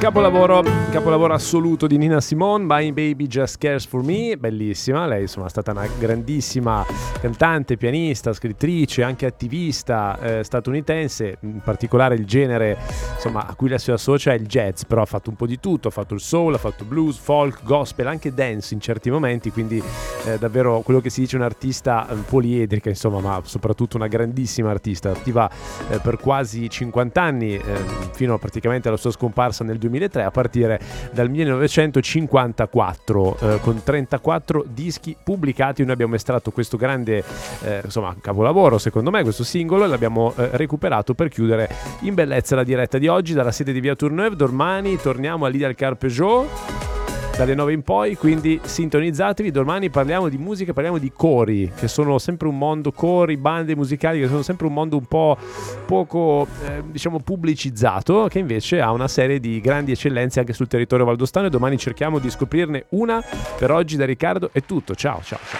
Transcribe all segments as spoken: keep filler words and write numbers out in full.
capolavoro, capolavoro assoluto di Nina Simone, My Baby Just Cares For Me, bellissima. Lei insomma è stata una grandissima cantante, pianista, scrittrice, anche attivista eh, statunitense. In particolare il genere insomma a cui lei si associa è il jazz, però ha fatto un po' di tutto, ha fatto il soul, ha fatto blues, folk, gospel, anche dance in certi momenti, quindi eh, davvero quello che si dice un'artista poliedrica insomma, ma soprattutto una grandissima artista, attiva eh, per quasi cinquanta anni, eh, fino praticamente alla sua scomparsa nel duemilatré, a partire dal millenovecentocinquantaquattro, eh, con trentaquattro dischi pubblicati. Noi abbiamo estratto questo grande eh, insomma capolavoro, secondo me, questo singolo, e l'abbiamo eh, recuperato per chiudere in bellezza la diretta di oggi dalla sede di Via Tourneuve. Domani torniamo a Lidia al Car Peugeot dalle nove in poi, quindi sintonizzatevi. Domani parliamo di musica, parliamo di cori, che sono sempre un mondo, cori, bande musicali, che sono sempre un mondo un po' poco eh, diciamo pubblicizzato, che invece ha una serie di grandi eccellenze anche sul territorio valdostano, e domani cerchiamo di scoprirne una. Per oggi da Riccardo è tutto, ciao ciao ciao.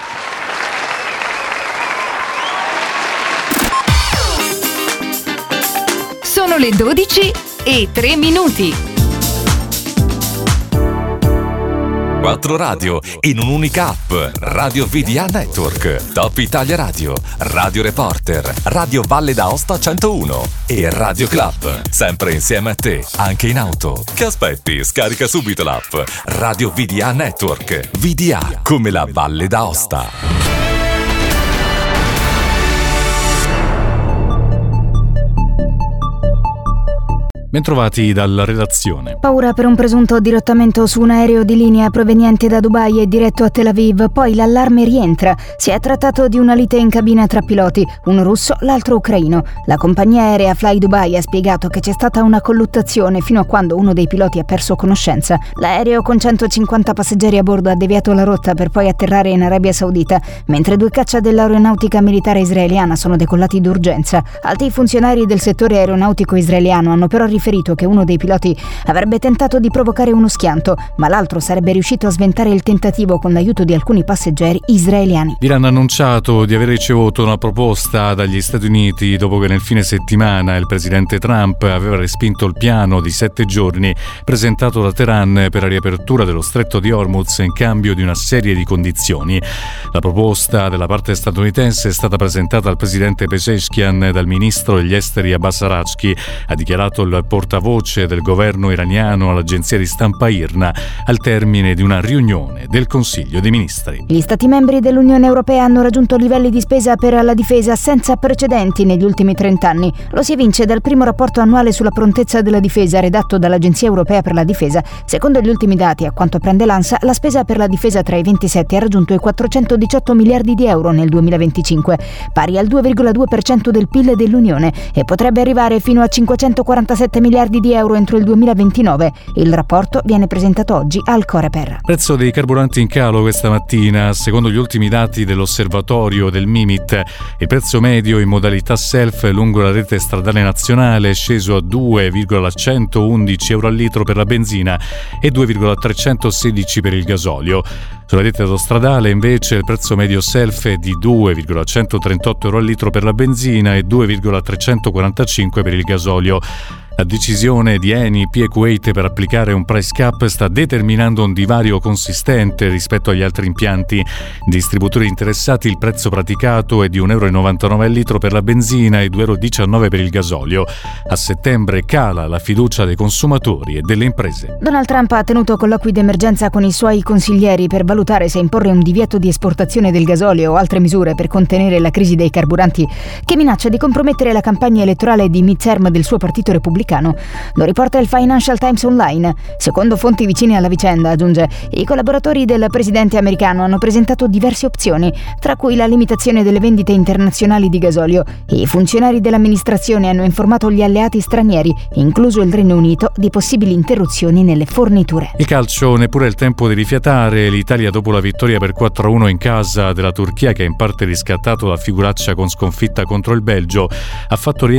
Sono le dodici e tre minuti. Quattro radio in un'unica app. Radio V D A Network, Top Italia Radio, Radio Reporter, Radio Valle d'Aosta centouno e Radio Club. Sempre insieme a te, anche in auto. Che aspetti? Scarica subito l'app Radio V D A Network. V D A come la Valle d'Aosta. Bentrovati dalla redazione. Paura per un presunto dirottamento su un aereo di linea proveniente da Dubai e diretto a Tel Aviv, poi l'allarme rientra. Si è trattato di una lite in cabina tra piloti, uno russo, l'altro ucraino. La compagnia aerea Fly Dubai ha spiegato che c'è stata una colluttazione fino a quando uno dei piloti ha perso conoscenza. L'aereo con centocinquanta passeggeri a bordo ha deviato la rotta per poi atterrare in Arabia Saudita, mentre due caccia dell'aeronautica militare israeliana sono decollati d'urgenza. Alti funzionari del settore aeronautico israeliano hanno però riferito che uno dei piloti avrebbe tentato di provocare uno schianto, ma l'altro sarebbe riuscito a sventare il tentativo con l'aiuto di alcuni passeggeri israeliani. L'Iran ha annunciato di aver ricevuto una proposta dagli Stati Uniti dopo che nel fine settimana il presidente Trump aveva respinto il piano di sette giorni presentato da Teheran per la riapertura dello stretto di Hormuz in cambio di una serie di condizioni. La proposta della parte statunitense è stata presentata al presidente Pezeshkian dal ministro degli esteri Abbas Araghchi, ha dichiarato il portavoce del governo iraniano all'agenzia di stampa I R N A al termine di una riunione del Consiglio dei Ministri. Gli Stati membri dell'Unione Europea hanno raggiunto livelli di spesa per la difesa senza precedenti negli ultimi trent'anni. Lo si evince dal primo rapporto annuale sulla prontezza della difesa redatto dall'Agenzia Europea per la Difesa. Secondo gli ultimi dati, a quanto prende l'ANSA, la spesa per la difesa tra i ventisette ha raggiunto i quattrocentodiciotto miliardi di euro nel duemilaventicinque, pari al due virgola due per cento del P I L dell'Unione, e potrebbe arrivare fino a cinquecentoquarantasette miliardi di euro entro il duemilaventinove. Il rapporto viene presentato oggi al Coreper. Prezzo dei carburanti in calo questa mattina. Secondo gli ultimi dati dell'osservatorio del Mimit, il prezzo medio in modalità self lungo la rete stradale nazionale è sceso a due virgola centoundici euro al litro per la benzina e due virgola trecentosedici per il gasolio. Sulla rete autostradale invece il prezzo medio self è di due virgola centotrentotto euro al litro per la benzina e due virgola trecentoquarantacinque per il gasolio. La decisione di Eni, P e Kuwait per applicare un price cap sta determinando un divario consistente rispetto agli altri impianti. Distributori interessati, il prezzo praticato è di un euro e novantanove al litro per la benzina e due euro e diciannove per il gasolio. A settembre cala la fiducia dei consumatori e delle imprese. Donald Trump ha tenuto colloqui d'emergenza con i suoi consiglieri per valutare se imporre un divieto di esportazione del gasolio o altre misure per contenere la crisi dei carburanti che minaccia di compromettere la campagna elettorale di midterm del suo partito repubblicano. Lo riporta il Financial Times Online. Secondo fonti vicine alla vicenda, aggiunge, i collaboratori del presidente americano hanno presentato diverse opzioni, tra cui la limitazione delle vendite internazionali di gasolio. I funzionari dell'amministrazione hanno informato gli alleati stranieri, incluso il Regno Unito, di possibili interruzioni nelle forniture. Il calcio, neppure il tempo di rifiatare. L'Italia, dopo la vittoria per quattro a uno in casa della Turchia, che ha in parte riscattato la figuraccia con sconfitta contro il Belgio, ha fatto